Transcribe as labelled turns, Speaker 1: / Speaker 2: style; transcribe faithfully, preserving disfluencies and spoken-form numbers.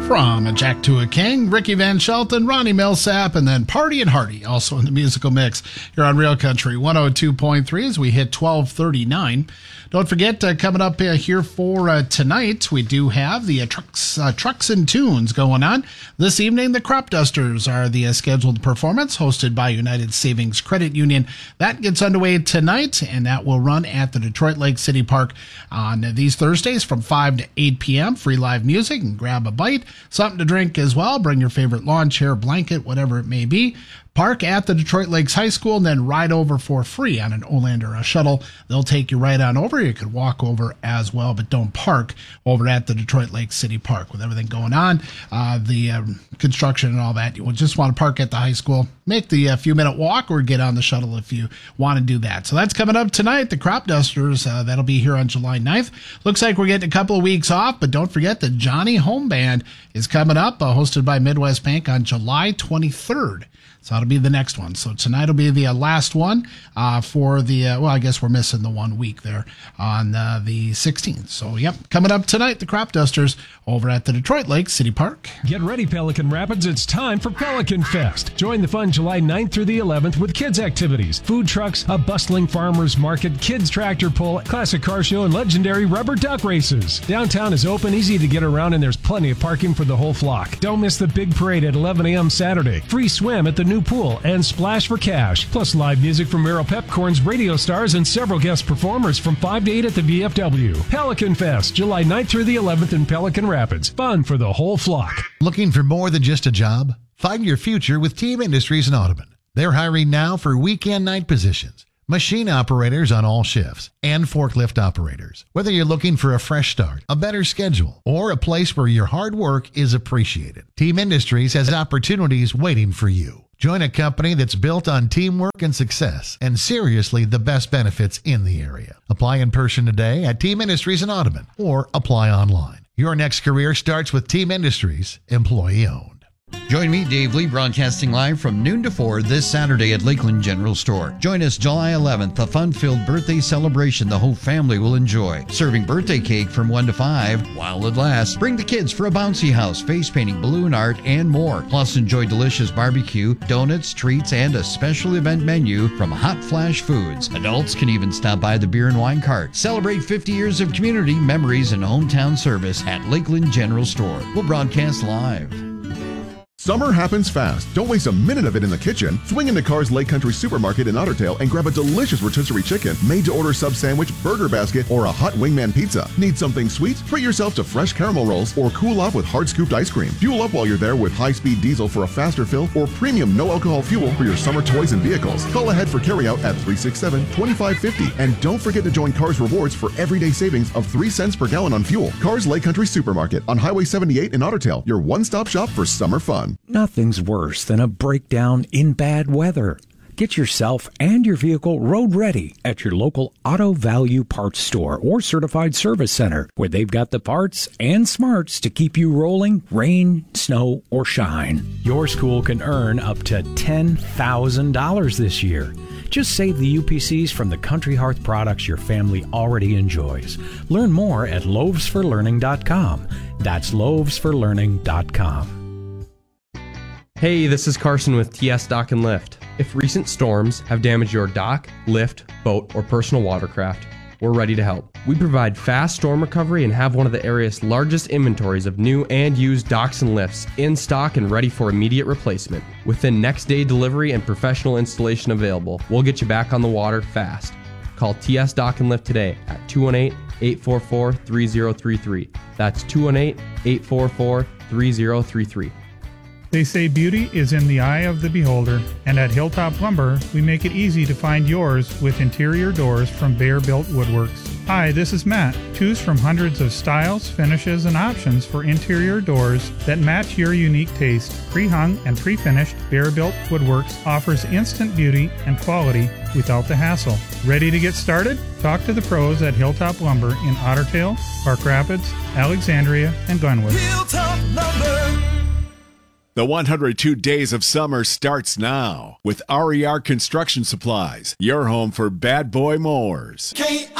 Speaker 1: From Jack to a King, Ricky Van Shelton, Ronnie Millsap, and then Party and Hardy also in the musical mix here on Real Country one oh two point three as we hit twelve thirty-nine. Don't forget, uh, coming up uh, here for uh, tonight, we do have the uh, trucks, uh, trucks and Tunes going on. This evening, the Crop Dusters are the uh, scheduled performance hosted by United Savings Credit Union. That gets underway tonight, and that will run at the Detroit Lake City Park on uh, these Thursdays from five to eight p.m. Free live music and grab a bite. Something to drink as well. Bring your favorite lawn chair, blanket, whatever it may be. Park at the Detroit Lakes High School and then ride over for free on an Olander shuttle. They'll take you right on over. You could walk over as well, but don't park over at the Detroit Lakes City Park. With everything going on, uh, the um, construction and all that, you will just want to park at the high school. Make the uh, few-minute walk or get on the shuttle if you want to do that. So that's coming up tonight, the Crop Dusters. Uh, that'll be here on July ninth. Looks like we're getting a couple of weeks off, but don't forget the Johnny Home Band is coming up, uh, hosted by Midwest Bank on July twenty-third. So that'll be the next one. So tonight will be the uh, last one uh, for the, uh, well, I guess we're missing the one week there on uh, the sixteenth. So, yep, coming up tonight, the Crop Dusters over at the Detroit Lake City Park.
Speaker 2: Get ready, Pelican Rapids. It's time for Pelican Fest. Join the fun July ninth through the eleventh with kids' activities, food trucks, a bustling farmers market, kids' tractor pull, classic car show, and legendary rubber duck races. Downtown is open, easy to get around, and there's plenty of parking for the whole flock. Don't miss the big parade at eleven a.m. Saturday. Free swim at the new pool and splash for cash. Plus live music from Merrill Pepcorn's radio stars and several guest performers from five to eight at the V F W. Pelican Fest, July ninth through the eleventh in Pelican Rapids. Fun for the whole flock.
Speaker 3: Looking for more than just a job? Find your future with Team Industries in Audubon. They're hiring now for weekend night positions, machine operators on all shifts, and forklift operators. Whether you're looking for a fresh start, a better schedule, or a place where your hard work is appreciated, Team Industries has opportunities waiting for you. Join a company that's built on teamwork and success, and seriously the best benefits in the area. Apply in person today at Team Industries in Audubon, or apply online. Your next career starts with Team Industries, employee owned.
Speaker 4: Join me, Dave Lee, broadcasting live from noon to four this Saturday at Lakeland General Store. Join us July eleventh, a fun-filled birthday celebration the whole family will enjoy. Serving birthday cake from one to five while it lasts. Bring the kids for a bouncy house, face painting, balloon art, and more. Plus, enjoy delicious barbecue, donuts, treats, and a special event menu from Hot Flash Foods. Adults can even stop by the beer and wine cart. Celebrate fifty years of community, memories, and hometown service at Lakeland General Store. We'll broadcast live.
Speaker 5: Summer happens fast. Don't waste a minute of it in the kitchen. Swing into Carr's Lake Country Supermarket in Otter Tail and grab a delicious rotisserie chicken, made-to-order sub sandwich, burger basket, or a hot wingman pizza. Need something sweet? Treat yourself to fresh caramel rolls or cool off with hard-scooped ice cream. Fuel up while you're there with high-speed diesel for a faster fill or premium no-alcohol fuel for your summer toys and vehicles. Call ahead for carryout at three six seven, two five five zero. And don't forget to join Carr's Rewards for everyday savings of three cents per gallon on fuel. Carr's Lake Country Supermarket on Highway seventy-eight in Otter Tail, your one-stop shop for summer fun.
Speaker 6: Nothing's worse than a breakdown in bad weather. Get yourself and your vehicle road ready at your local Auto Value Parts Store or Certified Service Center, where they've got the parts and smarts to keep you rolling, rain, snow, or shine. Your school can earn up to ten thousand dollars this year. Just save the U P Cs from the Country Hearth products your family already enjoys. Learn more at loaves for learning dot com. That's loaves for learning dot com.
Speaker 7: Hey, this is Carson with T S Dock and Lift. If recent storms have damaged your dock, lift, boat, or personal watercraft, we're ready to help. We provide fast storm recovery and have one of the area's largest inventories of new and used docks and lifts in stock and ready for immediate replacement. Within next day delivery and professional installation available, we'll get you back on the water fast. Call T S Dock and Lift today at two one eight, eight four four, three zero three three. That's two one eight, eight four four, three zero three three.
Speaker 8: They say beauty is in the eye of the beholder, and at Hilltop Lumber, we make it easy to find yours with interior doors from Bear Built Woodworks. Hi, this is Matt. Choose from hundreds of styles, finishes, and options for interior doors that match your unique taste. Pre-hung and pre-finished, Bear Built Woodworks offers instant beauty and quality without the hassle. Ready to get started? Talk to the pros at Hilltop Lumber in Otter Tail, Park Rapids, Alexandria, and Glenwood.
Speaker 9: Hilltop Lumber.
Speaker 10: The one hundred two Days of Summer starts now with R E R Construction Supplies, your home for bad boy mowers.